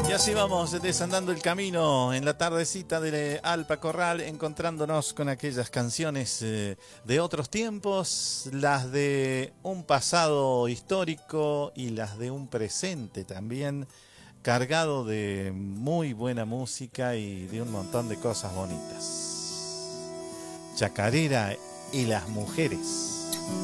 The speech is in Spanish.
Y así vamos desandando el camino en la tardecita de Alpa Corral, encontrándonos con aquellas canciones de otros tiempos, las de un pasado histórico y las de un presente también, cargado de muy buena música y de un montón de cosas bonitas. Chacarera y las mujeres.